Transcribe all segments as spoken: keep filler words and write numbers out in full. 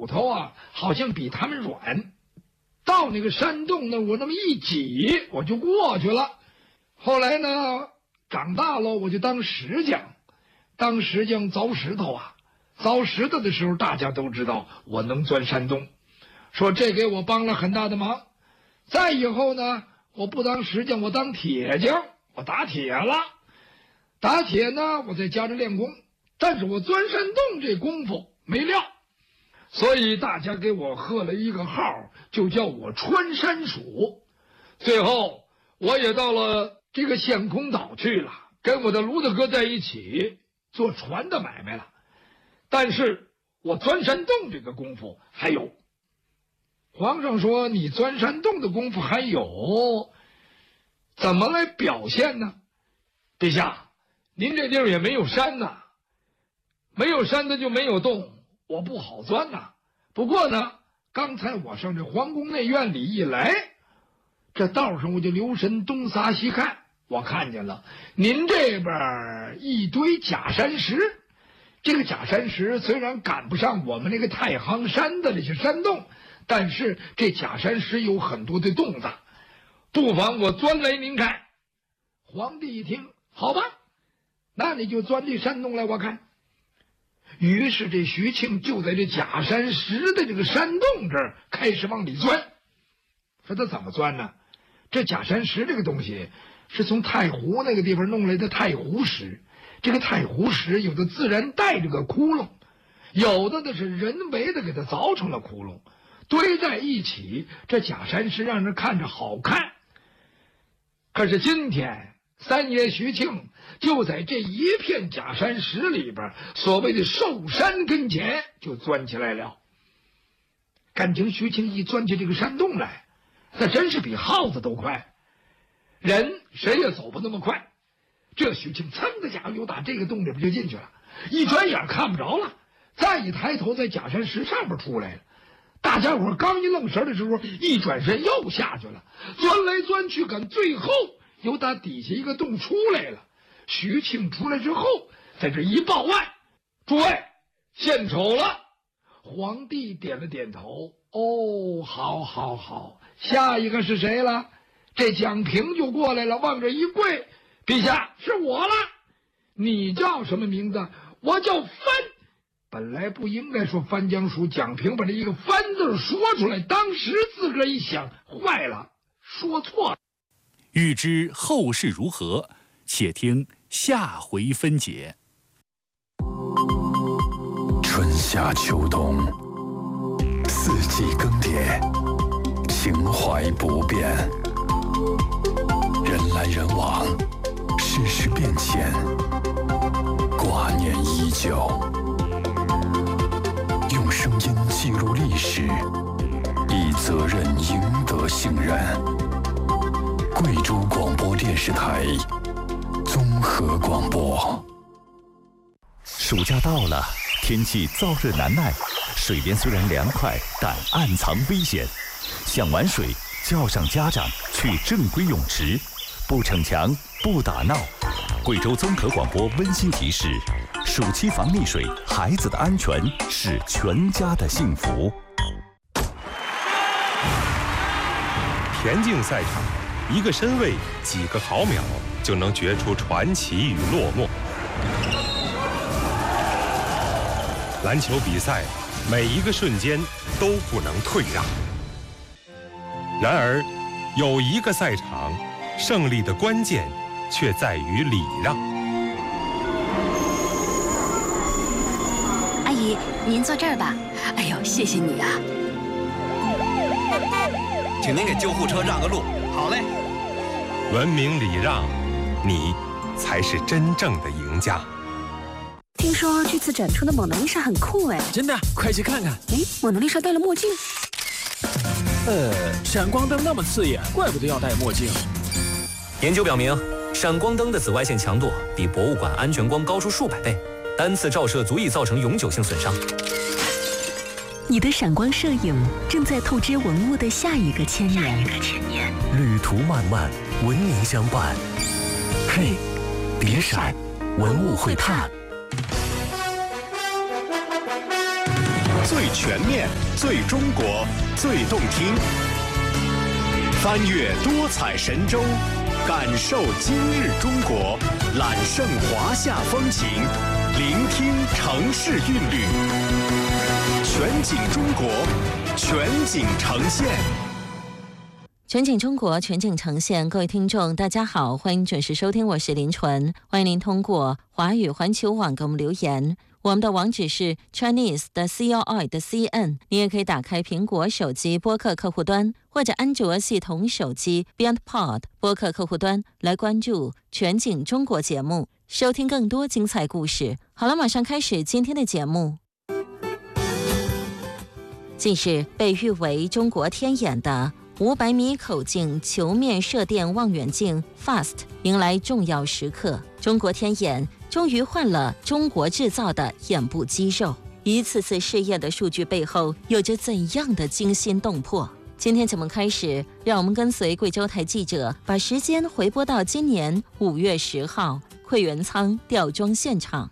骨头啊，好像比他们软。到那个山洞那，我那么一挤，我就过去了。后来呢，长大了我就当石匠，当石匠凿石头啊。凿石头的时候，大家都知道我能钻山洞，说这给我帮了很大的忙。再以后呢，我不当石匠，我当铁匠，我打铁了。打铁呢，我在家里练功，但是我钻山洞这功夫没料，所以大家给我贺了一个号，就叫我穿山鼠。最后我也到了这个陷空岛去了，跟我的卢大哥在一起做船的买卖了。但是我钻山洞这个功夫还有。皇上说你钻山洞的功夫还有，怎么来表现呢？陛下，您这地儿也没有山呐，没有山的就没有洞，我不好钻呐。不过呢，刚才我上这皇宫内院里一来，这道上我就留神东撒西看，我看见了您这边一堆假山石。这个假山石虽然赶不上我们那个太行山的这些山洞，但是这假山石有很多的洞子，不妨我钻来您看。皇帝一听，好吧，那你就钻这山洞来我看。于是这徐庆就在这假山石的这个山洞这儿开始往里钻。说他怎么钻呢？这假山石这个东西是从太湖那个地方弄来的太湖石，这个太湖石有的自然带着个窟窿，有的呢是人为的给它凿成了窟窿，堆在一起，这假山石让人看着好看。可是今天三爷徐庆就在这一片假山石里边，所谓的寿山跟前就钻起来了。感情徐庆一钻起这个山洞来，那真是比耗子都快，人谁也走不那么快。这徐庆噌的家伙又打这个洞里边就进去了，一转眼看不着了，再一抬头在假山石上面出来了。大家伙刚一愣神的时候，一转身又下去了，钻来钻去，赶最后又打底下一个洞出来了。徐庆出来之后，在这一报案，诸位献丑了。皇帝点了点头，哦，好好好，下一个是谁了？这蒋平就过来了，往这一跪，陛下，是我了。你叫什么名字？我叫番。本来不应该说番江鼠，蒋平把这一个番字说出来，当时自个儿一想，坏了，说错了。 欲知后事如何，且听下回分解。 春夏秋冬，四季更迭，情怀不变。人来人往，世事变迁，挂念依旧。用声音记录历史，以责任赢得信任。贵州广播电视台综合广播。 暑假到了，天气燥热难耐，水边虽然凉快，但暗藏危险。想玩水，叫上家长去正规泳池，不逞强，不打闹。贵州综合广播温馨提示：暑期防溺水，孩子的安全是全家的幸福。 田径赛场，一个身位，几个毫秒，就能决出传奇与落寞。篮球比赛，每一个瞬间都不能退让。然而，有一个赛场，胜利的关键却在于礼让。 阿姨，您坐这儿吧。哎呦，谢谢你啊！ 请您给救护车让个路。好嘞。 文明礼让，你才是真正的赢家。 听说这次展出的蒙娜丽莎很酷哎！ 真的，快去看看。 哎，蒙娜丽莎戴了墨镜。 呃，闪光灯那么刺眼，怪不得要戴墨镜。 研究表明，闪光灯的紫外线强度比博物馆安全光高出数百倍，单次照射足以造成永久性损伤。 你的闪光摄影正在透支文物的下一个千年。 旅途漫漫，文明相伴。嘿，别闪，文物会探。 最全面、最中国、最动听。翻越多彩神州，感受今日中国，揽胜华夏风情，聆听城市韵律。全景中国，全景呈现。 全景中国，全景呈现。各位听众大家好，欢迎准时收听，我是林纯。欢迎您通过华语环球网给我们留言，我们的网址是 Chinese 的 C L I 的 C N。 你也可以打开苹果手机播客客户端，或者安卓系统手机 BeyondPod 播客客户端来关注全景中国节目，收听更多精彩故事。好了，马上开始今天的节目。近日被誉为中国天眼的五百米口径球面射电望远镜 FAST 迎来重要时刻，中国天眼终于换了中国制造的眼部肌肉。一次次试验的数据背后有着怎样的惊心动魄？今天节目开始，让我们跟随贵州台记者把时间回拨到今年五月十号馈源仓吊装现场。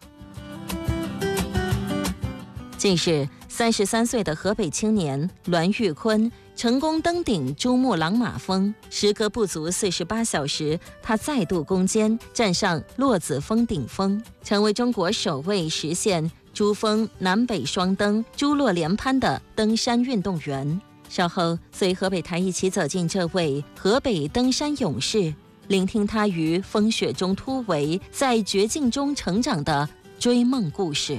近日三十三岁的河北青年栾玉坤成功登顶珠穆朗玛峰，时隔不足四十八小时，他再度攻坚，站上落子峰顶峰，成为中国首位实现珠峰南北双登、珠落连攀的登山运动员。稍后随河北台一起走进这位河北登山勇士，聆听他于风雪中突围，在绝境中成长的追梦故事。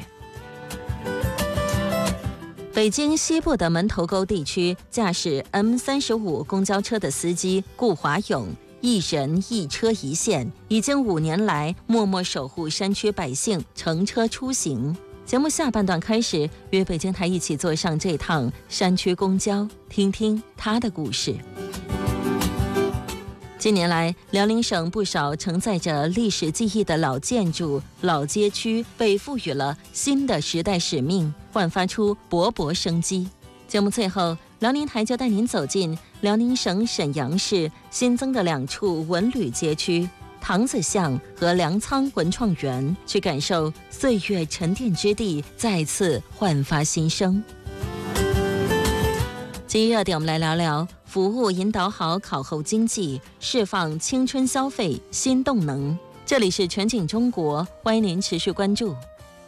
北京西部的门头沟地区，驾驶 M 三十五 公交车的司机顾华勇，一人一车一线，已经五年来默默守护山区百姓乘车出行。节目下半段开始，与北京台一起坐上这趟山区公交，听听他的故事。近年来，辽宁省不少承载着历史记忆的老建筑、老街区被赋予了新的时代使命，焕发出勃勃生机。节目最后，辽宁台就带您走进辽宁省沈阳市新增的两处文旅街区塘子巷和粮仓文创园，去感受岁月沉淀之地再次焕发新生。今日热点，我们来聊聊服务引导好考后经济，释放青春消费新动能。这里是全景中国，欢迎您持续关注。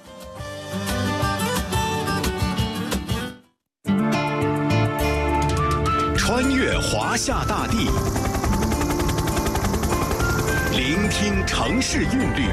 穿越华夏大地，聆听城市韵律，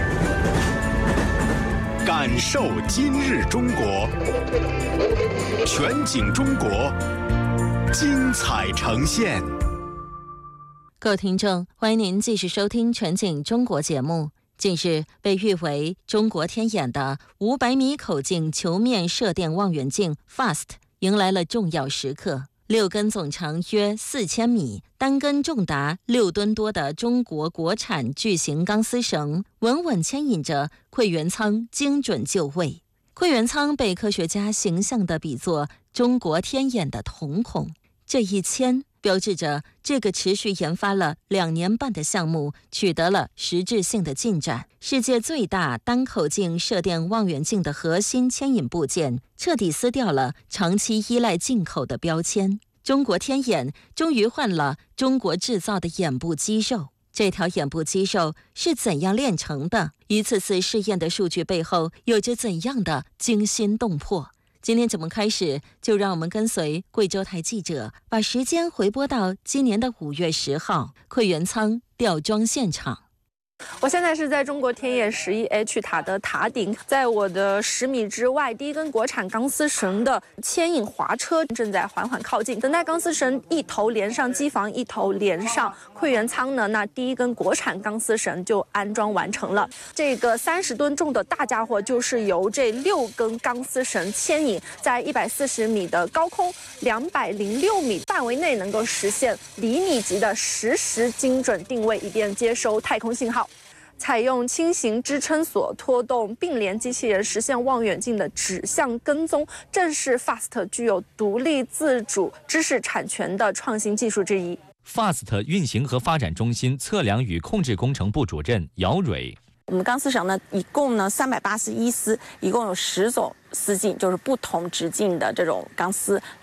感受今日中国。全景中国，精彩呈现。 各位听众，欢迎您继续收听全景中国节目。近日被誉为中国天眼的五百米口径球面射电望远镜 FAST 迎来了重要时刻。六根总长约四千米，单根重达六吨多的中国国产巨型钢丝绳，稳稳牵引着馈源仓精准就位。馈源仓被科学家形象地比作中国天眼的瞳孔，这一牵标志着这个持续研发了两年半的项目取得了实质性的进展。世界最大单口径射电望远镜的核心牵引部件彻底撕掉了长期依赖进口的标签，中国天眼终于换了中国制造的眼部肌肉。这条眼部肌肉是怎样炼成的？一次次试验的数据背后有着怎样的惊心动魄？今天节目开始，就让我们跟随贵州台记者，把时间回拨到今年的五月十号，馈源仓吊装现场。 我现在是在中国天眼十一 H 塔的塔顶，在我的十米之外，第一根国产钢丝绳的牵引滑车正在缓缓靠近。等待钢丝绳一头连上机房，一头连上馈源仓呢，那第一根国产钢丝绳就安装完成了。这个三十吨重的大家伙就是由这六根钢丝绳牵引，在一百四十米的高空、两百零六米范围内，能够实现厘米级的实时精准定位，以便接收太空信号。采用轻型支撑索拖动并联机器人实现望远镜的指向跟踪，正是 FAST 具有独立自主知识产权的创新技术之一。 FAST 运行和发展中心测量与控制工程部主任姚蕊我们钢丝绳呢，一共呢三百八十一丝，一共有十种丝径，就是不同直径的这种钢丝